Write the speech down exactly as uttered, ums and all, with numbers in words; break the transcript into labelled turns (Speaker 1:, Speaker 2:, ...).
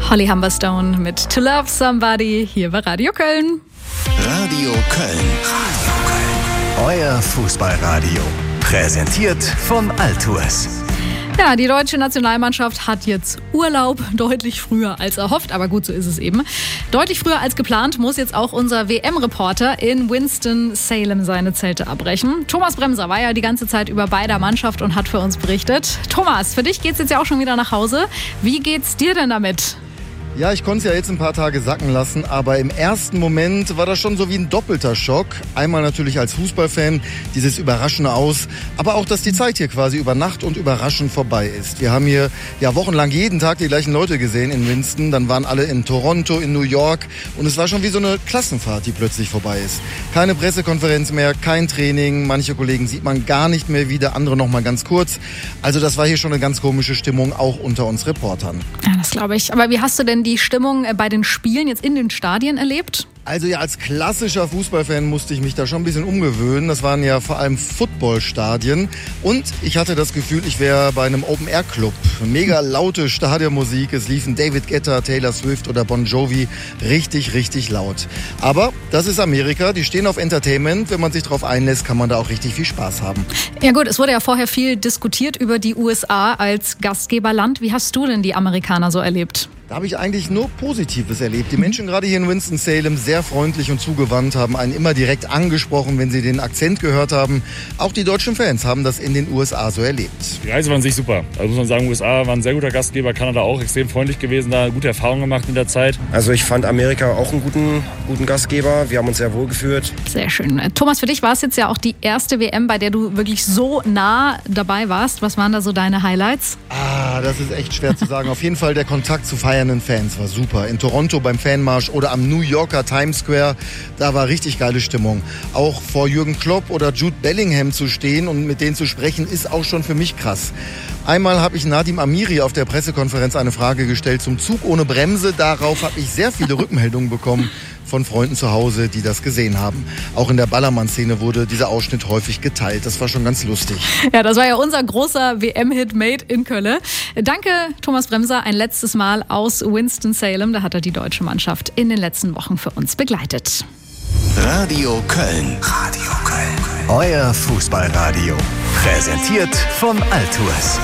Speaker 1: Holly Humberstone mit To Love Somebody hier bei Radio Köln.
Speaker 2: Radio Köln. Radio Köln. Euer Fußballradio. Präsentiert von Altours.
Speaker 1: Ja, die deutsche Nationalmannschaft hat jetzt Urlaub, deutlich früher als erhofft, aber gut, so ist es eben. Deutlich früher als geplant muss jetzt auch unser W M-Reporter in Winston-Salem seine Zelte abbrechen. Thomas Bremser war ja die ganze Zeit über bei der Mannschaft und hat für uns berichtet. Thomas, für dich geht's jetzt ja auch schon wieder nach Hause. Wie geht's dir denn damit?
Speaker 3: Ja, ich konnte es ja jetzt ein paar Tage sacken lassen, aber im ersten Moment war das schon so wie ein doppelter Schock. Einmal natürlich als Fußballfan, dieses überraschende Aus, aber auch, dass die Zeit hier quasi über Nacht und überraschend vorbei ist. Wir haben hier ja wochenlang jeden Tag die gleichen Leute gesehen in Winston, dann waren alle in Toronto, in New York und es war schon wie so eine Klassenfahrt, die plötzlich vorbei ist. Keine Pressekonferenz mehr, kein Training, manche Kollegen sieht man gar nicht mehr wieder, andere noch mal ganz kurz. Also das war hier schon eine ganz komische Stimmung, auch unter uns Reportern.
Speaker 1: Ja, das glaube ich. Aber wie hast du denn die Stimmung bei den Spielen jetzt in den Stadien erlebt?
Speaker 3: Also ja, als klassischer Fußballfan musste ich mich da schon ein bisschen umgewöhnen. Das waren ja vor allem Footballstadien. Und ich hatte das Gefühl, ich wäre bei einem Open-Air-Club. Mega laute Stadionmusik. Es liefen David Guetta, Taylor Swift oder Bon Jovi. Richtig, richtig laut. Aber das ist Amerika. Die stehen auf Entertainment. Wenn man sich darauf einlässt, kann man da auch richtig viel Spaß haben.
Speaker 1: Ja gut, es wurde ja vorher viel diskutiert über die U S A als Gastgeberland. Wie hast du denn die Amerikaner so erlebt?
Speaker 3: Da habe ich eigentlich nur Positives erlebt. Die Menschen gerade hier in Winston-Salem sehr freundlich und zugewandt, haben einen immer direkt angesprochen, wenn sie den Akzent gehört haben. Auch die deutschen Fans haben das in den U S A so erlebt.
Speaker 4: Die Reise war an sich super. Also muss man sagen, U S A war ein sehr guter Gastgeber, Kanada auch extrem freundlich gewesen, da gute Erfahrungen gemacht in der Zeit.
Speaker 5: Also ich fand Amerika auch einen guten, guten Gastgeber. Wir haben uns sehr wohl gefühlt.
Speaker 1: Sehr schön. Thomas, für dich war es jetzt ja auch die erste W M, bei der du wirklich so nah dabei warst. Was waren da so deine Highlights?
Speaker 3: Ah, das ist echt schwer zu sagen. Auf jeden Fall der Kontakt zu feiernden Fans war super. In Toronto beim Fanmarsch oder am New Yorker Times Square, da war richtig geile Stimmung. Auch vor Jürgen Klopp oder Jude Bellingham zu stehen und mit denen zu sprechen, ist auch schon für mich krass. Einmal habe ich Nadim Amiri auf der Pressekonferenz eine Frage gestellt zum Zug ohne Bremse. Darauf habe ich sehr viele Rückmeldungen bekommen von Freunden zu Hause, die das gesehen haben. Auch in der Ballermann-Szene wurde dieser Ausschnitt häufig geteilt. Das war schon ganz lustig.
Speaker 1: Ja, das war ja unser großer W M-Hit Made in Köln. Danke, Thomas Bremser, ein letztes Mal aus Winston-Salem. Da hat er die deutsche Mannschaft in den letzten Wochen für uns begleitet.
Speaker 2: Radio Köln. Radio Köln. Euer Fußballradio. Präsentiert von Altours.